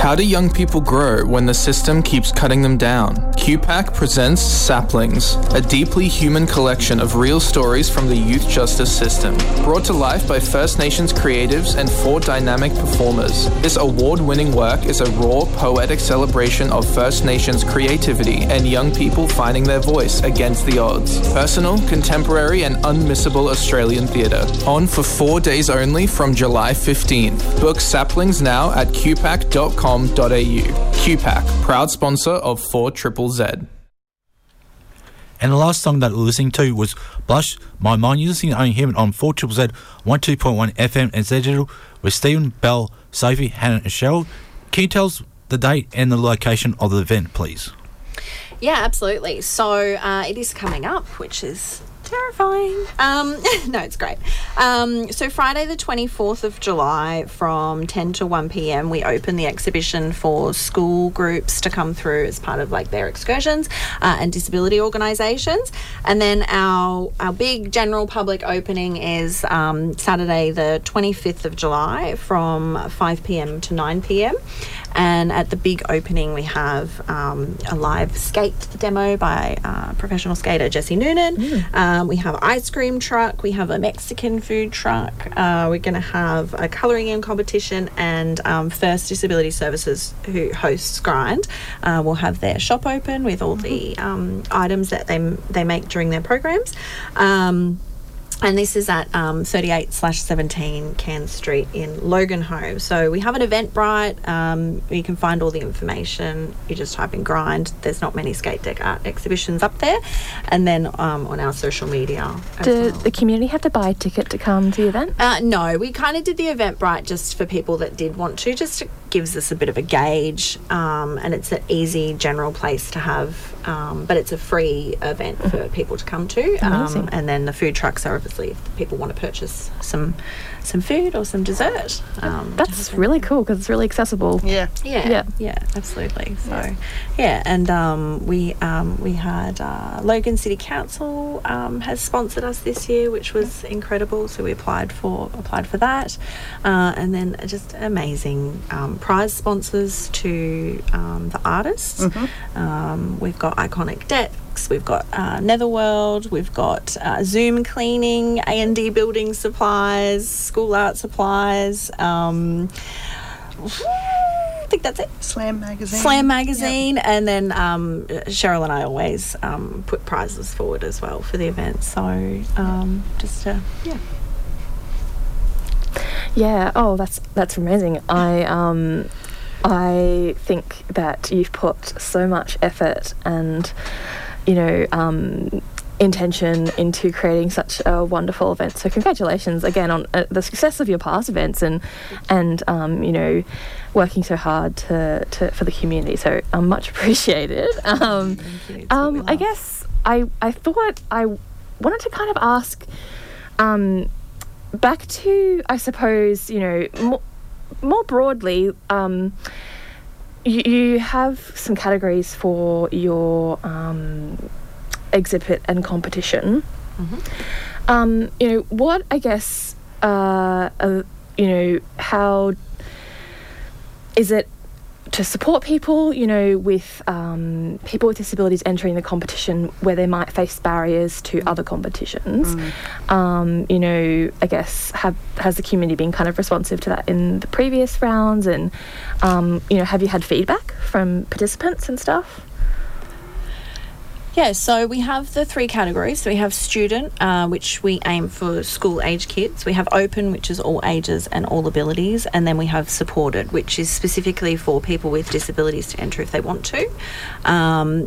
How do young people grow when the system keeps cutting them down? QPAC presents Saplings, a deeply human collection of real stories from the youth justice system, brought to life by First Nations creatives and 4 dynamic performers. This award-winning work is a raw, poetic celebration of First Nations creativity and young people finding their voice against the odds. Personal, contemporary and unmissable Australian theatre. On for 4 days only from July 15th. Book Saplings now at qpac.com.au. QPAC, proud sponsor of 4ZZZ. And the last song that we're listening to was Blush, My Mind. You're listening to Only Human on 4ZZZ 102.1 FM and Z Digital with Stephen, Belle, Sophie, Hannah and Cheryl. Can you tell us the date and the location of the event, please? Yeah, absolutely. So it is coming up, which is terrifying. No, it's great. So Friday the 24th of July from 10 to 1 p.m. we open the exhibition for school groups to come through as part of like their excursions and disability organisations. And then our big general public opening is Saturday the 25th of July from 5 p.m. to 9 p.m. And at the big opening we have a live skate demo by professional skater Jessie Noonan. We have an ice cream truck. We have a Mexican food truck. We're going to have a colouring in competition, and First Disability Services, who hosts Grind, will have their shop open with all the items that they make during their programs. And this is at 38/17 Cairns Street in Loganholme. So we have an Eventbrite. You can find all the information. You just type in Grind. There's not many skate deck art exhibitions up there. And then on our social media. Did the community have to buy a ticket to come to the event? No, we kind of did the Eventbrite just for people that did want to. Just gives us a bit of a gauge. And it's an easy general place to have. But it's a free event for people to come to. And then the food trucks are obviously if people want to purchase some food or some dessert. That's really cool because it's really accessible. Yeah, absolutely. So, and we had Logan City Council has sponsored us this year, which was incredible. So we applied for that, and then just amazing prize sponsors to the artists. We've got Iconic Decks. We've got Netherworld, we've got Zoom Cleaning, A&D Building Supplies, School Art Supplies, I think that's it. Slam Magazine. Yep. And then Cheryl and I always put prizes forward as well for the event. So Yeah, oh, that's amazing. I think that you've put so much effort and intention into creating such a wonderful event. So congratulations again on the success of your past events and working so hard for the community. So much appreciated. Thank you. I guess I thought I wanted to kind of ask back to, I suppose, more broadly, you have some categories for your exhibit and competition. What, I guess, how is it to support people, with people with disabilities entering the competition where they might face barriers to other competitions? I guess, has the community been kind of responsive to that in the previous rounds? And, have you had feedback from participants and stuff? Yeah, so we have the 3 categories. So we have student, which we aim for school-age kids. We have open, which is all ages and all abilities. And then we have supported, which is specifically for people with disabilities to enter if they want to.